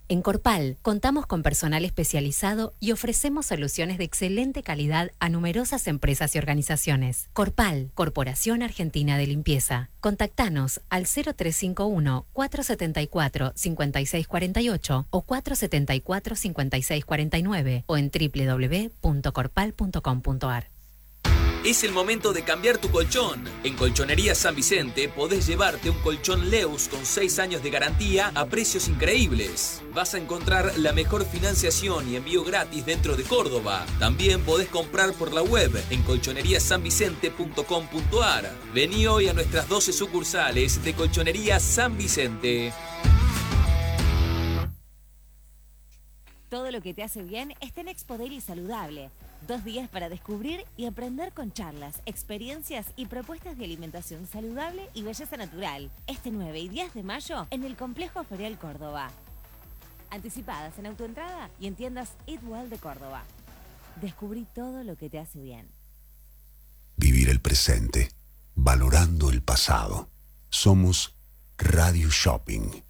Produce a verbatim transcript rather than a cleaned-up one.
En Corpal, contamos con personal especializado y ofrecemos soluciones de excelente calidad a numerosas empresas y organizaciones. Corpal, Corporación Argentina de Limpieza. Contactanos al cero tres cinco uno, cuatro siete cuatro, cinco seis cuatro ocho o cuatro siete cuatro, cinco seis cuatro nueve o en doble u doble u doble u punto corpal punto com punto ar. Es el momento de cambiar tu colchón. En Colchonería San Vicente podés llevarte un colchón Leus con seis años de garantía a precios increíbles. Vas a encontrar la mejor financiación y envío gratis dentro de Córdoba. También podés comprar por la web en colchonería san vicente punto com punto ar. Vení hoy a nuestras doce sucursales de Colchonería San Vicente. Todo lo que te hace bien está en Expo Daily Saludable. Dos días para descubrir y aprender con charlas, experiencias y propuestas de alimentación saludable y belleza natural. Este nueve y diez de mayo en el Complejo Ferial Córdoba. Anticipadas en autoentrada y en tiendas Eat Well de Córdoba. Descubrí todo lo que te hace bien. Vivir el presente, valorando el pasado. Somos Radio Shopping.